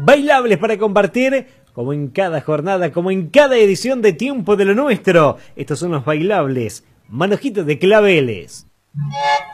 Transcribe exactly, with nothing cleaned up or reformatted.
bailables para compartir, como en cada jornada, como en cada edición de Tiempo de lo Nuestro. Estos son los bailables Manojitos de Claveles.